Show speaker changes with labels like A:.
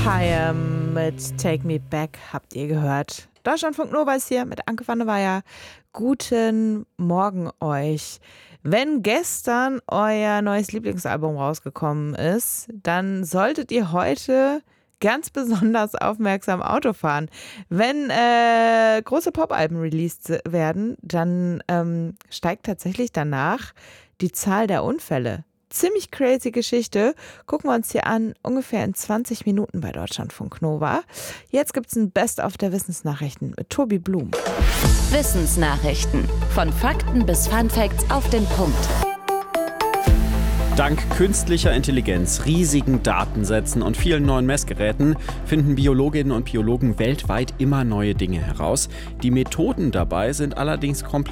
A: Hayam mit Take Me Back habt ihr gehört. Deutschlandfunk Nova ist hier mit Anke van der Weyer. Guten Morgen euch. Wenn gestern euer neues Lieblingsalbum rausgekommen ist, dann solltet ihr heute ganz besonders aufmerksam Auto fahren. Wenn große Popalben released werden, dann steigt tatsächlich danach die Zahl der Unfälle. Ziemlich crazy Geschichte. Gucken wir uns hier an, ungefähr in 20 Minuten bei Deutschlandfunk Nova. Jetzt gibt es ein Best-of der Wissensnachrichten mit Tobi Blum.
B: Wissensnachrichten. Von Fakten bis Funfacts auf den Punkt.
C: Dank künstlicher Intelligenz, riesigen Datensätzen und vielen neuen Messgeräten finden Biologinnen und Biologen weltweit immer neue Dinge heraus. Die Methoden dabei sind allerdings kompliziert.